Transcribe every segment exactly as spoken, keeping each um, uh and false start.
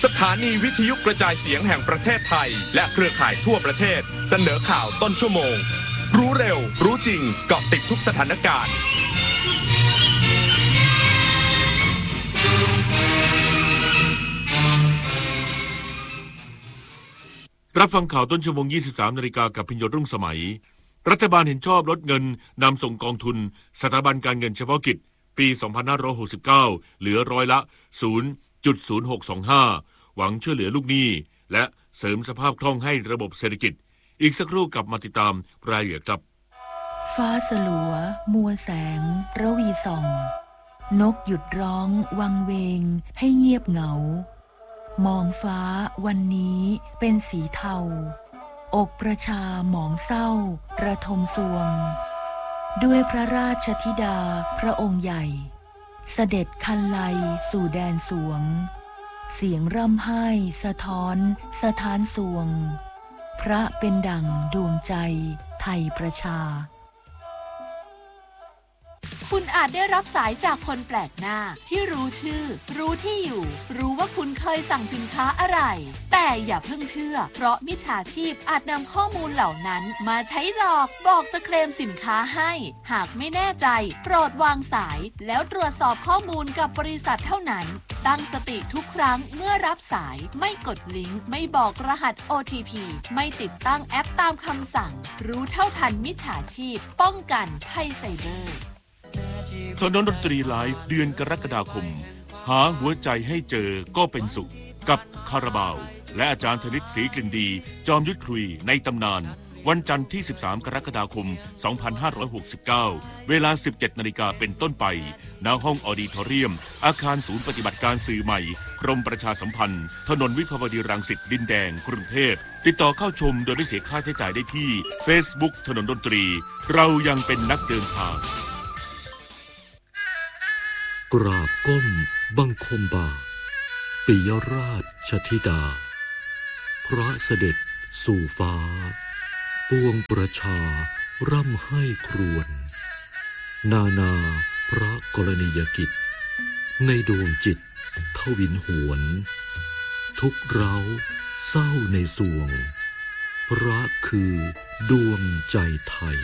สถานีวิทยุกระจายเสียงแห่งประเทศไทยและเครือข่ายทั่วประเทศเสนอข่าวต้นชั่วโมงรู้เร็วรู้จริงเกาะติดทุกสถานการณ์รับฟังข่าวต้นชั่วโมง ยี่สิบสามนาฬิกา กับพิญโยรุ่งสมัยรัฐบาลเห็นชอบลดเงินนำส่งกองทุนสถาบันการเงินเฉพาะกิจปี สองพันห้าร้อยหกสิบเก้า เหลือร้อยละ ศูนย์จุดศูนย์หกสองห้า หวังช่วยเหลือลูกหนี้และเสริมสภาพคล่องให้ระบบเศรษฐกิจอีกสักครู่กลับมาติดตามรายละเอียดครับฟ้าสลัวมัวแสงระวีส่องนกหยุดร้องวังเวงให้เงียบเหงามองฟ้าวันนี้เป็นสีเทาอกประชาหมองเศร้าระทมสวงด้วยพระราชธิดาพระองค์ใหญ่เสด็จคันไลสู่แดนสวงเสียงร่ำไห้สะท้อนสถานสวงพระเป็นดั่งดวงใจไทยประชาคุณอาจได้รับสายจากคนแปลกหน้าที่รู้ชื่อรู้ที่อยู่รู้ว่าคุณเคยสั่งสินค้าอะไรแต่อย่าเพิ่งเชื่อเพราะมิจฉาชีพอาจนำข้อมูลเหล่านั้นมาใช้หลอกบอกจะเคลมสินค้าให้หากไม่แน่ใจโปรดวางสายแล้วตรวจสอบข้อมูลกับบริษัทเท่านั้นตั้งสติทุกครั้งเมื่อรับสายไม่กดลิงก์ไม่บอกรหัส โอ ที พี ไม่ติดตั้งแอปตามคำสั่งรู้เท่าทันมิจฉาชีพป้องกันภัยไซเบอร์ถนนดนตรีไลฟ์เดือนกรกฎาคมหาหัวใจให้เจอก็เป็นสุขกับคาราบาวและอาจารย์ธนิตศรีกลิ่นดีจอมยุทธคุยในตำนานวันจันทร์ที่สิบสามกรกฎาคมสองพันห้าร้อยหกสิบเก้าเวลา สิบเจ็ดนาฬิกา นเป็นต้นไปณห้องออดิทอเรียมอาคารศูนย์ปฏิบัติการสื่อใหม่กรมประชาสัมพันธ์ถนนวิภาวดีรังสิตดินแดงกรุงเทพติดต่อเข้าชมโดยไม่เสียค่าใช้จ่ายได้ที่ Facebook ถนนดนตรีเรายังเป็นนักเดินทางกราบก้มบังคมบาทปิยราชธิดาพระเสด็จสู่ฟ้าปวงประชาร่ำให้ครวญนานาพระกรณียกิจในดวงจิตทวินหวนทุกเร้าเศร้าในสวงพระคือดวงใจไทย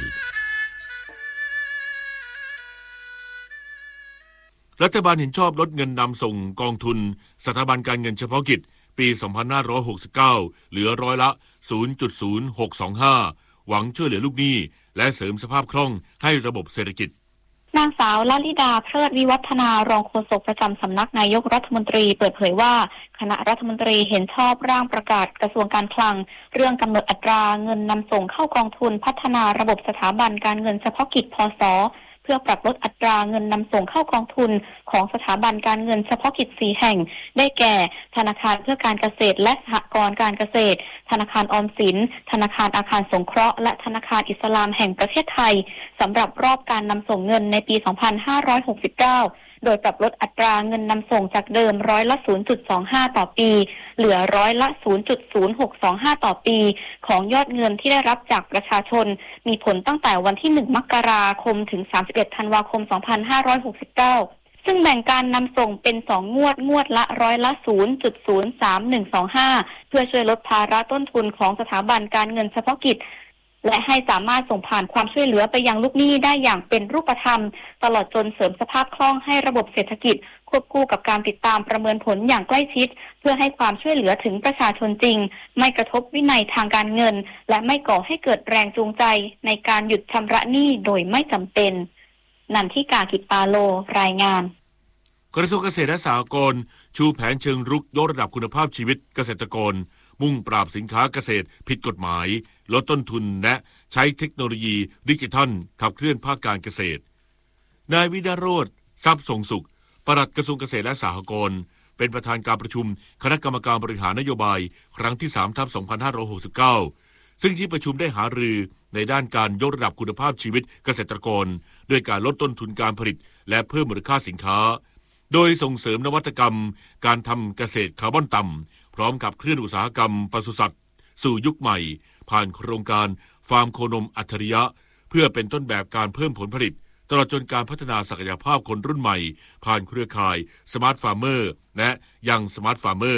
รัฐบาลเห็นชอบลดเงินนำส่งกองทุนสถาบันการเงินเฉพาะกิจปี สองพันห้าร้อยหกสิบเก้า เหลือร้อยละ ศูนย์จุดศูนย์หกสองห้า หวังช่วยเหลือลูกหนี้และเสริมสภาพคล่องให้ระบบเศรษฐกิจนางสาวลลิดาเพลิดวิวัฒนารองโฆษกประจำสำนักนายกรัฐมนตรีเปิดเผยว่าคณะรัฐมนตรีเห็นชอบร่างประกาศกระทรวงการคลังเรื่องกำหนดอัตราเงินนำส่งเข้ากองทุนพัฒนาระบบสถาบันการเงินเฉพาะกิจพศเพื่อปรับลดอัตราเงินนำส่งเข้ากองทุนของสถาบันการเงินเฉพาะกิจสี่แห่งได้แก่ธนาคารเพื่อการเกษตรและสหกรณ์การเกษตรธนาคารออมสินธนาคารอาคารสงเคราะห์และธนาคารอิสลามแห่งประเทศไทยสำหรับรอบการนำส่งเงินในปี สองพันห้าร้อยหกสิบเก้า โดยปรับลดอัตราเงินนำส่งจากเดิมร้อยละ ศูนย์จุดสองห้า ต่อปีเหลือร้อยละ ศูนย์จุดศูนย์หกสองห้า ต่อปีของยอดเงินที่ได้รับจากประชาชนมีผลตั้งแต่วันที่หนึ่งมกราคมถึงสามสิบเอ็ดธันวาคมสองพันห้าร้อยหกสิบเก้าซึ่งแบ่งการนำส่งเป็นสองงวดงวดละร้อยละ ศูนย์จุดศูนย์สามหนึ่งสองห้า เพื่อช่วยลดภาระต้นทุนของสถาบันการเงินเฉพาะกิจและให้สามารถส่งผ่านความช่วยเหลือไปยังลูกหนี้ได้อย่างเป็นรูปธรรมตลอดจนเสริมสภาพคล่องให้ระบบเศรษฐกิจควบคู่กับการติดตามประเมินผลอย่างใกล้ชิดเพื่อให้ความช่วยเหลือถึงประชาชนจริงไม่กระทบวินัยทางการเงินและไม่ก่อให้เกิดแรงจูงใจในการหยุดชำระหนี้โดยไม่จำเป็นนันทิกา กิจปาโลรายงานกระทรวงเกษตรและสหกรณ์ชูแผนเชิงรุกยกระดับคุณภาพชีวิตเกษตรกรมุ่งปราบสินค้าเกษตรผิดกฎหมายลดต้นทุนและใช้เทคโนโลยีดิจิทัลขับเคลื่อนภาคการเกษตรนายวิดาโรจน์ทรัพย์ส่งสุขปลัดกระทรวงเกษตรและสหกรณ์เป็นประธานการประชุมคณะกรรมการบริหารนโยบายครั้งที่ สาม ทับ สองพันห้าร้อยหกสิบเก้า ซึ่งที่ประชุมได้หารือในด้านการยกระดับคุณภาพชีวิตเกษตรกรด้วยการลดต้นทุนการผลิตและเพิ่มมูลค่าสินค้าโดยส่งเสริมนวัตกรรมการทำเกษตรคาร์บอนต่ำพร้อมกับเคลื่อนอุตสาหกรรมปศุสัตว์สู่ยุคใหม่ผ่านโครงการฟาร์มโคนมอัจฉริยะเพื่อเป็นต้นแบบการเพิ่มผลผลิตตลอดจนการพัฒนาศักยภาพคนรุ่นใหม่ผ่านเครือข่ายสมาร์ทฟาร์มเมอร์และยังสมาร์ทฟาร์มเมอร์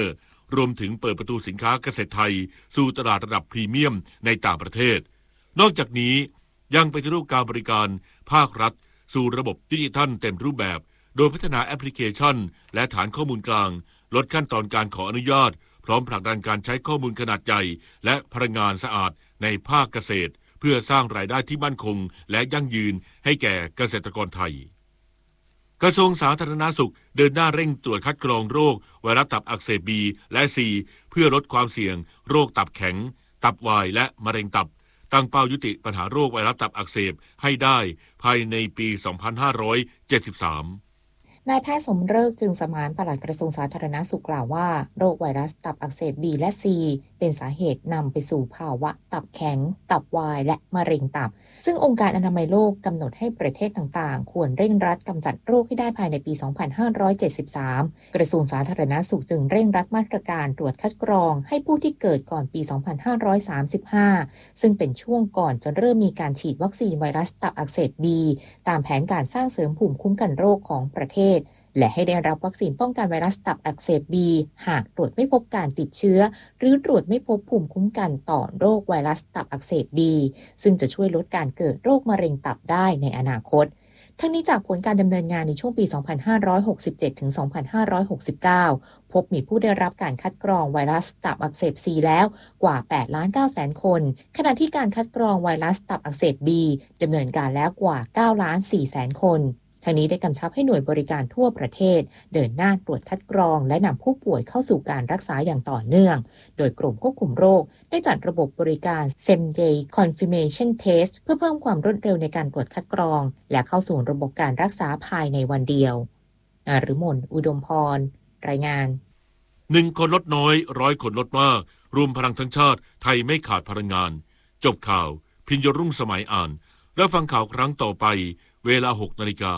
รวมถึงเปิดประตูสินค้าเกษตรไทยสู่ตลาดระดับพรีเมียมในต่างประเทศนอกจากนี้ยังปฏิรูปการบริการภาครัฐสู่ระบบดิจิทัลเต็มรูปแบบโดยพัฒนาแอปพลิเคชันและฐานข้อมูลกลางลดขั้นตอนการขออนุญาตพร้อมผลักดันการใช้ข้อมูลขนาดใหญ่และพลังงานสะอาดในภาคเกษตรเพื่อสร้างรายได้ที่มั่นคงและยั่งยืนให้แก่เกษตรกรไทยกระทรวงสาธารณสุขเดินหน้าเร่งตรวจคัดกรองโรคไวรัสตับอักเสบ B และ C เพื่อลดความเสี่ยงโรคตับแข็งตับวายและมะเร็งตับตั้งเป้ายุติปัญหาโรคไวรัสตับอักเสบให้ได้ภายในปี สองพันห้าร้อยเจ็ดสิบสามนายแพทย์สมฤกษ์จึงสมานปลัดกระทรวงสาธารณสุขกล่าวว่าโรคไวรัสตับอักเสบ B และ C เป็นสาเหตุนำไปสู่ภาวะตับแข็งตับวายและมะเร็งตับซึ่งองค์การอนามัยโลกกำหนดให้ประเทศต่างๆควรเร่งรัดกำจัดโรคให้ได้ภายในปี สองพันห้าร้อยเจ็ดสิบสาม กระทรวงสาธารณสุขจึงเร่งรัดมาตรการตรวจคัดกรองให้ผู้ที่เกิดก่อนปี สองพันห้าร้อยสามสิบห้า ซึ่งเป็นช่วงก่อนจะเริ่มมีการฉีดวัคซีนไวรัสตับอักเสบ B ตามแผนการสร้างเสริมภูมิคุ้มกันโรคของประเทศและให้ได้รับวัคซีนป้องกันไวรัสตับอักเสบ B หากตรวจไม่พบการติดเชื้อหรือตรวจไม่พบภูมิคุ้มกันต่อโรคไวรัสตับอักเสบ B ซึ่งจะช่วยลดการเกิดโรคมะเร็งตับได้ในอนาคตทั้งนี้จากผลการดำเนินงานในช่วงปี สองพันห้าร้อยหกสิบเจ็ด ถึง สองพันห้าร้อยหกสิบเก้า พบมีผู้ได้รับการคัดกรองไวรัสตับอักเสบ C แล้วกว่า แปดล้านเก้าแสน คนขณะที่การคัดกรองไวรัสตับอักเสบ B ดำเนินการแล้วกว่า เก้าล้านสี่แสน คนทางนี้ได้กำชับให้หน่วยบริการทั่วประเทศเดินหน้าตรวจคัดกรองและนำผู้ป่วยเข้าสู่การรักษาอย่างต่อเนื่องโดยกรมควบคุมโรคได้จัดระบบบริการ Same Day Confirmation Test เพื่อเพิ่มความรวดเร็วในการตรวจคัดกรองและเข้าสู่ระบบการรักษาภายในวันเดียวนฤมลอุดมพรรายงานหนึ่งคนลดน้อยร้อยคนลดมากรวมพลังทั้งชาติไทยไม่ขาดพลังงานจบข่าวพิญญรุ่งสมัยอ่านแล้วฟังข่าวครั้งต่อไปเวลา หกนาฬิกา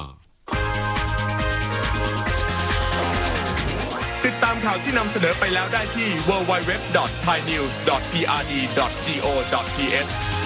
ติดตามข่าวที่นำเสนอไปแล้วได้ที่ ดับเบิลยู ดับเบิลยู ดับเบิลยู ดอท ไทยนิวส์ ดอท พี อาร์ ดี ดอท จี โอ ดอท ที เอช